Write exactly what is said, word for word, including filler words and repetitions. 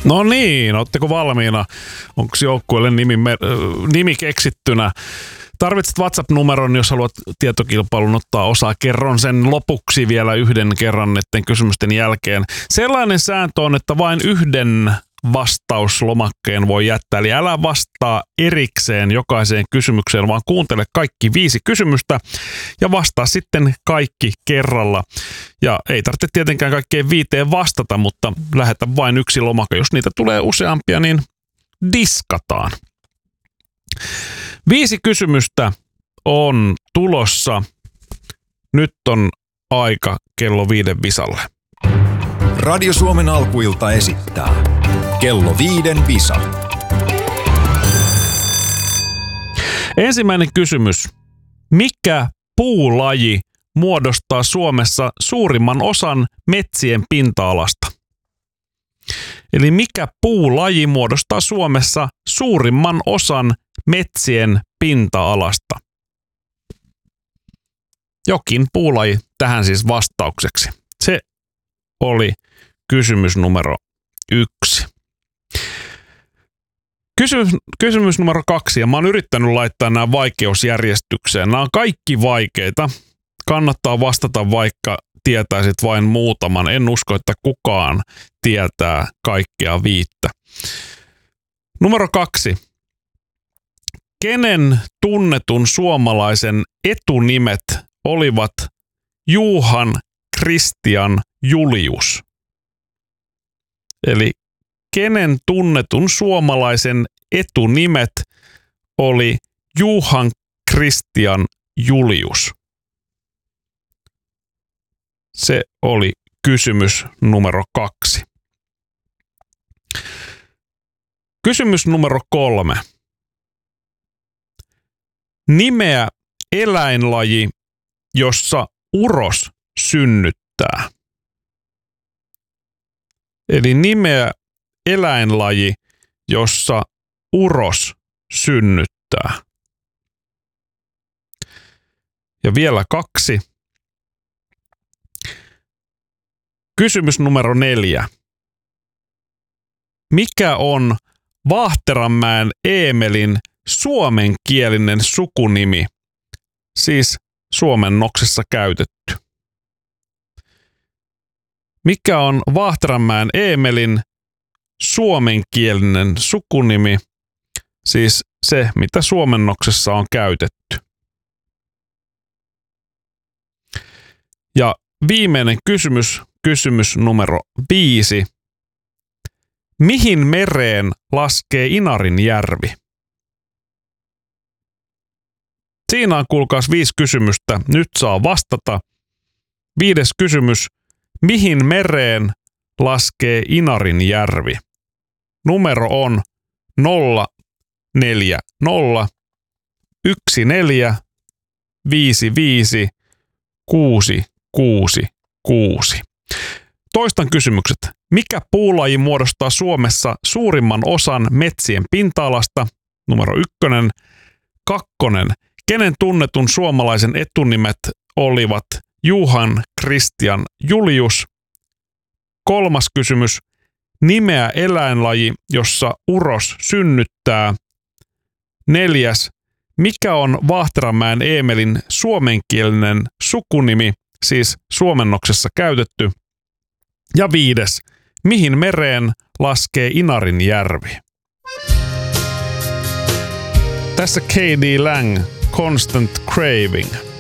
No niin, ootteko valmiina? Onko joukkueelle nimi, nimi keksittynä? Tarvitset WhatsApp-numeron, jos haluat tietokilpailun ottaa osaa. Kerron sen lopuksi vielä yhden kerran näiden kysymysten jälkeen. Sellainen sääntö on, että vain yhden vastauslomakkeen voi jättää. Eli älä vastaa erikseen jokaiseen kysymykseen, vaan kuuntele kaikki viisi kysymystä ja vastaa sitten kaikki kerralla. Ja ei tarvitse tietenkään kaikkeen viiteen vastata, mutta lähetä vain yksi lomakka. Jos niitä tulee useampia, niin diskataan. Viisi kysymystä on tulossa. Nyt on aika kello viiden visalle. Radio Suomen alkuilta esittää kello viiden visa. Ensimmäinen kysymys. Mikä puulaji muodostaa Suomessa suurimman osan metsien pinta-alasta? Eli mikä puulaji muodostaa Suomessa suurimman osan metsien pinta-alasta? Jokin puulaji tähän siis vastaukseksi. Se oli kysymys numero yksi. Kysymys, kysymys numero kaksi, ja mä oon yrittänyt laittaa nämä vaikeusjärjestykseen. Nämä on kaikki vaikeita. Kannattaa vastata, vaikka tietäisit vain muutaman. En usko, että kukaan tietää kaikkea viittä. Numero kaksi. Kenen tunnetun suomalaisen etunimet olivat Johan Christian Julius? Eli kenen tunnetun suomalaisen etunimet oli Johan Christian Julius? Se oli kysymys numero kaksi. Kysymys numero kolme. Nimeä eläinlaji, jossa uros synnyttää. Eli nimeä eläinlaji, jossa uros synnyttää. Ja vielä kaksi. Kysymys numero neljä. Mikä on Vaahteranmäen Eemelin suomenkielinen sukunimi, siis suomennoksessa käytetty? Mikä on Vaahteranmäen Eemelin suomenkielinen sukunimi, siis se, mitä suomennoksessa on käytetty? Ja viimeinen kysymys, kysymys numero viisi. Mihin mereen laskee Inarinjärvi? Siinä on kuulkaas viisi kysymystä. Nyt saa vastata. Viides kysymys. Mihin mereen laskee Inarinjärvi? Numero on nolla neljä nolla yksi neljä viisi viisi kuusi kuusi kuusi. Toistan kysymykset. Mikä puulaji muodostaa Suomessa suurimman osan metsien pinta-alasta? Numero ykkönen. Kakkonen. Kenen tunnetun suomalaisen etunimet olivat Johan Christian Julius? Kolmas kysymys. Nimeä eläinlaji, jossa uros synnyttää. Neljäs. Mikä on Vaahteranmäen Eemelin suomenkielinen sukunimi, siis suomennoksessa käytetty? Ja viides. Mihin mereen laskee Inarinjärvi? Tässä K D Lang, Constant Craving.